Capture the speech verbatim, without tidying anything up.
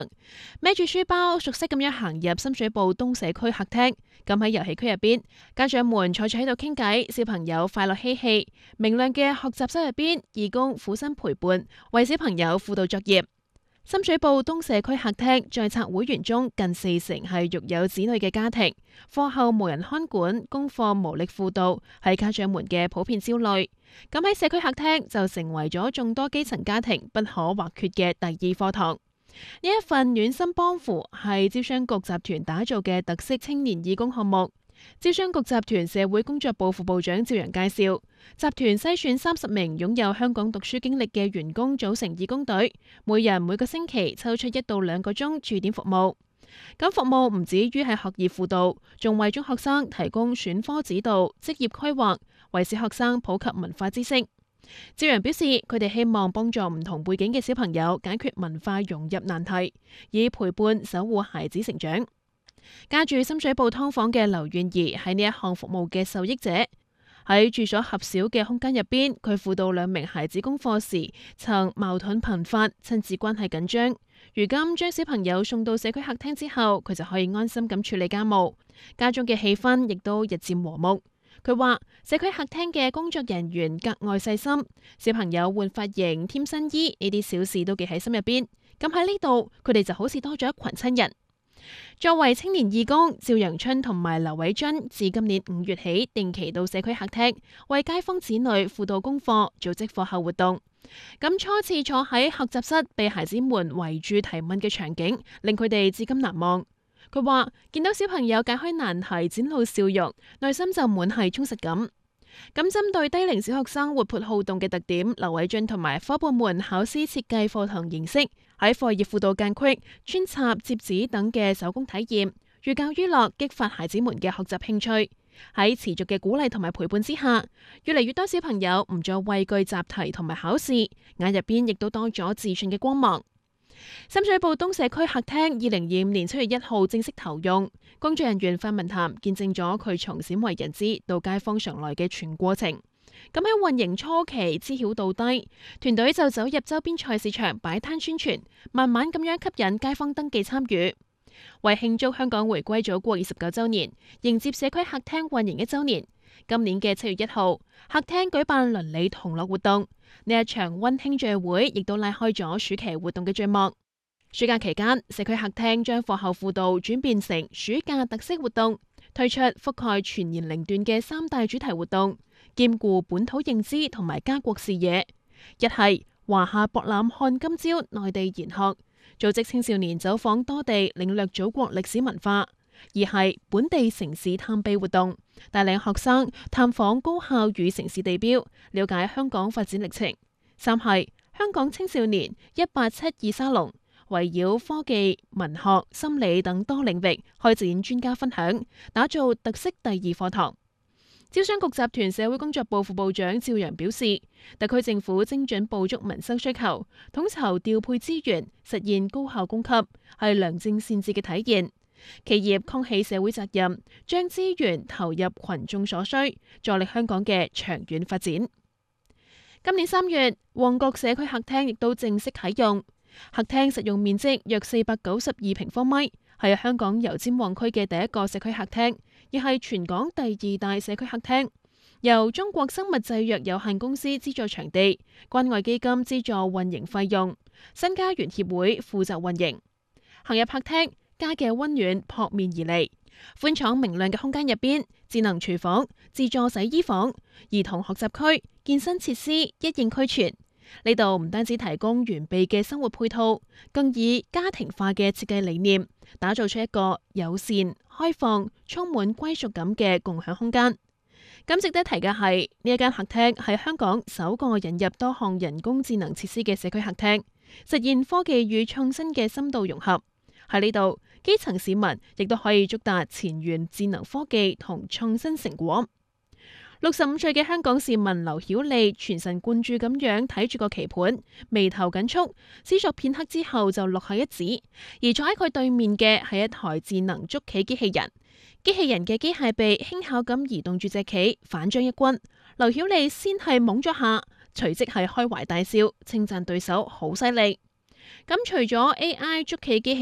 孭住書包，熟悉咁樣行入深水埗東社區客廳。咁喺遊戲區入邊，家長們坐住喺度傾偈，小朋友快樂嬉戲。明亮嘅學習室入邊，義工苦心陪伴，為小朋友輔導作業。深水埗東社區客廳在冊會員中，近四成係育有子女嘅家庭，課後無人看管，功課無力輔導，係家長們嘅普遍焦慮。咁喺社區客廳就成為咗眾多基層家庭不可或缺嘅第二課堂。呢一份暖心幫扶係招商局集團打造嘅特色青年義工項目。招商局集團社會工作部副部長趙陽介紹，集團篩選三十名擁有香港讀書經歷嘅員工組成義工隊，每人每個星期抽出一到兩個鐘駐點服務。咁服務唔止於係學業輔導，仲為中學生提供選科指導、職業規劃，為小學生普及文化知識。趙陽表示，佢哋希望幫助唔同背景嘅小朋友解決文化融入難題，以陪伴守護孩子成長。家住深水埗劏房嘅劉婉儀係呢一項服務嘅受益者。喺住所狹小嘅空間入邊，佢輔導兩名孩子功課時曾矛盾頻發，親子關係緊張。如今將小朋友送到社區客廳之後，佢就可以安心咁處理家務，家中嘅氣氛亦都日漸和睦。佢話社區客廳嘅工作人員格外細心，小朋友換髮型、添新衣呢啲小事都記喺心入邊。咁喺呢度，佢哋就好似多咗一群親人。作為青年義工，趙陽春同埋劉偉津自今年五月起定期到社區客廳為街坊子女輔導功課、組織課後活動。咁初次坐喺學習室被孩子們圍住提問嘅場景，令佢哋至今難忘。佢話見到小朋友解開難題、展露笑容，內心就滿係充實感。咁針對低齡小學生活潑好動嘅特點，劉偉俊同埋伙伴們考試設計課堂形式，喺課業輔導間隙、穿插、摺紙等嘅手工體驗，寓教於樂，激發孩子們嘅學習興趣。喺持續嘅鼓勵同埋陪伴之下，越嚟越多小朋友唔再畏懼習題同埋考試，眼入邊亦都多咗自信嘅光芒。深水埗東社區客廳二零二五年七月一號正式投用，工作人員范文涵見證咗佢從鮮為人知到街坊常來嘅全過程。咁喺運營初期知曉到低，團隊就走入周邊菜市場擺攤宣傳，慢慢咁樣吸引街坊登記參與。為慶祝香港回歸祖國二十九週年，迎接社區客廳運營一週年，今年嘅七月一號，客廳舉辦鄰里同樂活動。呢一場溫馨聚會亦都拉開咗暑期活動嘅序幕。暑假期間，社區客廳將課後輔導轉變成暑假特色活動，推出覆蓋全年齡段嘅三大主題活動，兼顧本土認知同埋家國視野。一係華夏博覽看今朝內地研學，組織青少年走訪多地領略祖國歷史文化；二係本地城市探秘活動，帶領學生探訪高校與城市地標，了解香港發展歷程；三係香港青少年一八七二沙龍，圍繞科技、文學、心理等多領域開展專家分享，打造特色第二課堂。招商局集團社會工作部副部長趙陽表示，特區政府精準捕捉民生需求，統籌調配資源，實現高效供給，係良政善治嘅體現。企業扛起社會責任，將資源投入群眾所需，助力香港嘅長遠發展。今年三月，旺角社區客廳亦都正式啟用。客廳實用面積約四百九十二平方米，係香港油尖旺區嘅第一個社區客廳，亦係全港第二大社區客廳。由中國生物製藥有限公司資助場地，關愛基金資助運營費用，新家園協會負責運營。行入客廳，家嘅溫暖撲面而嚟。寬敞明亮嘅空間入邊，智能廚房、自助洗衣房、兒童學習區、健身設施一應俱全。呢度唔單止提供完備嘅生活配套，更以家庭化嘅設計理念，打造出一個友善、開放、充滿歸屬感嘅共享空間。咁值得提嘅係，呢一間客廳係香港首個引入多項人工智能設施嘅社區客廳，實現科技與創新嘅深度融合。喺呢度，基層市民亦都可以觸達前沿智能科技同創新成果。六十五歲嘅香港市民劉曉莉全神貫注咁樣睇住個棋盤，眉頭緊蹙，思索片刻之後就落下一指。而坐喺佢對面嘅係一台智能捉棋機器人，機器人嘅機械臂輕巧咁移動住隻棋，反將一軍。劉曉莉先係懵咗下，隨即係開懷大笑，稱讚對手好犀利。 咁除咗 A I 捉棋機器